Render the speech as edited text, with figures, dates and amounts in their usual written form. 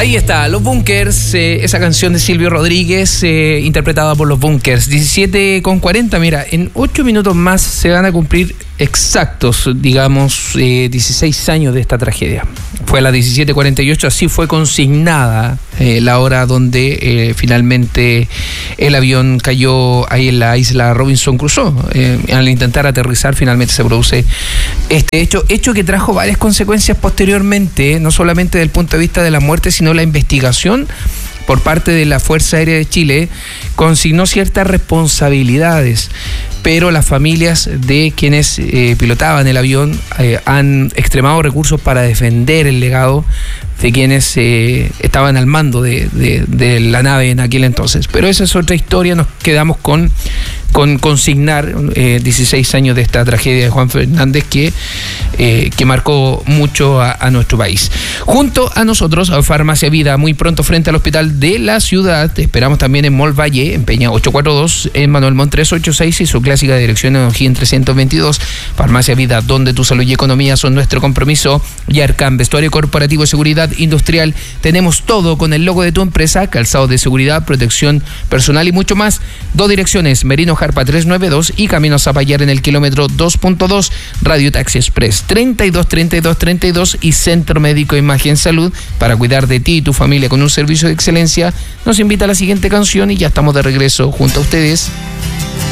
Ahí está, Los Bunkers, esa canción de Silvio Rodríguez, interpretada por Los Bunkers. 17:40, mira, en 8 minutos más se van a cumplir exactos, digamos, 16 años de esta tragedia. Fue a las 17:48, así fue consignada la hora donde finalmente el avión cayó ahí en la isla Robinson Crusoe. Al intentar aterrizar, finalmente se produce este hecho que trajo varias consecuencias posteriormente, no solamente desde el punto de vista de la muerte, sino la investigación por parte de la Fuerza Aérea de Chile consignó ciertas responsabilidades, pero las familias de quienes pilotaban el avión han extremado recursos para defender el legado de quienes estaban al mando de la nave en aquel entonces. Pero esa es otra historia, nos quedamos con consignar 16 años de esta tragedia de Juan Fernández que marcó mucho a nuestro país. Junto a nosotros, a Farmacia Vida, muy pronto frente al Hospital de la Ciudad. Te esperamos también en Mall Valle, en Peña 842, en Manuel Montt 386 y su clásica dirección en O'Higgins 322. Farmacia Vida, donde tu salud y economía son nuestro compromiso. Yarcan, vestuario corporativo, seguridad industrial. Tenemos todo con el logo de tu empresa, calzado de seguridad, protección personal y mucho más. 2 direcciones, Merino Jarpa 392 y Camino Zapallar en el kilómetro 2.2. Radio Taxi Express 32 y Centro Médico Imagen Salud, para cuidar de ti y tu familia con un servicio de excelencia. Nos invita a la siguiente canción y ya estamos de regreso junto a ustedes.